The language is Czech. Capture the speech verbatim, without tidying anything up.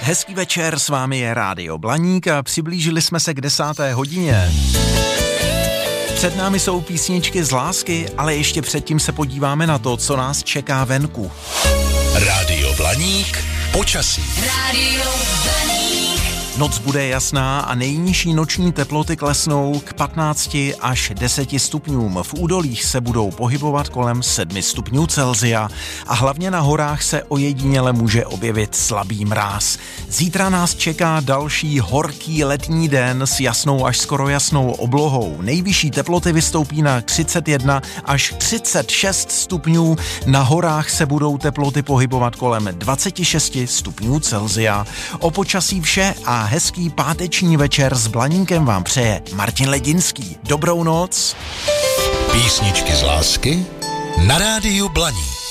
Hezký večer, s vámi je Rádio Blaník a přiblížili jsme se k desáté hodině. Před námi jsou písničky z lásky, ale ještě předtím se podíváme na to, co nás čeká venku. Rádio Blaník, počasí. Rádio Blaník. Noc bude jasná a nejnižší noční teploty klesnou k patnácti až deseti stupňům. V údolích se budou pohybovat kolem sedmi stupňů Celsia a hlavně na horách se ojediněle může objevit slabý mráz. Zítra nás čeká další horký letní den s jasnou až skoro jasnou oblohou. Nejvyšší teploty vystoupí na třicet jedna až třicet šest stupňů. Na horách se budou teploty pohybovat kolem dvacet šest stupňů Celsia. O počasí vše a hezký páteční večer s Blaníkem vám přeje Martin Ledinský. Dobrou noc. Písničky z lásky na Rádiu Blaník.